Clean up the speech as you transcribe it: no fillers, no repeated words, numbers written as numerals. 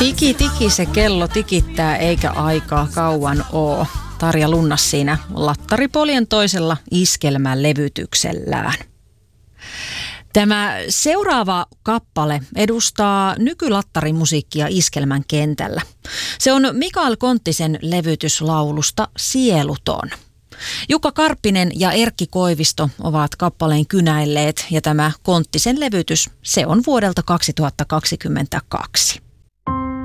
Tiki tiki se kello tikittää eikä aikaa kauan oo. Tarja Lunnas siinä Lattaripolien toisella iskelmälevytyksellään. Tämä seuraava kappale edustaa nykylattarimusiikkia iskelmän kentällä. Se on Mikael Konttisen levytys laulusta Sieluton. Jukka Karppinen ja Erkki Koivisto ovat kappaleen kynäilleet ja tämä Konttisen levytys, se on vuodelta 2022.